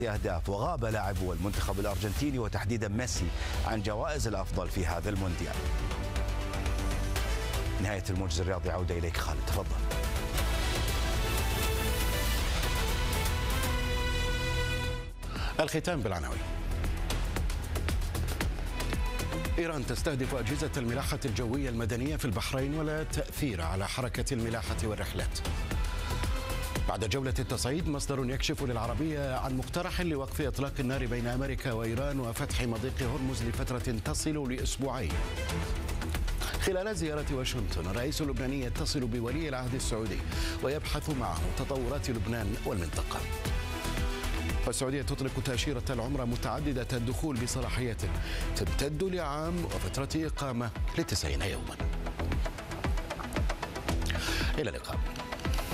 أهداف، وغاب لاعبو المنتخب الأرجنتيني وتحديدا ميسي عن جوائز الأفضل في هذا المونديال. نهاية الموجز الرياضي، عودة إليك خالد، تفضل. الختام بالعناوين. إيران تستهدف أجهزة الملاحة الجوية المدنية في البحرين ولا تأثير على حركة الملاحة والرحلات. بعد جولة التصعيد، مصدر يكشف للعربية عن مقترح لوقف إطلاق النار بين أمريكا وإيران وفتح مضيق هرمز لفترة تصل لأسبوعين. خلال زيارة واشنطن، الرئيس اللبناني يتصل بولي العهد السعودي ويبحث معه تطورات لبنان والمنطقة. والسعودية تطلق تأشيرة العمرة متعددة الدخول بصلاحية تمتد لعام وفترة إقامة ل90 يوما. إلى اللقاء.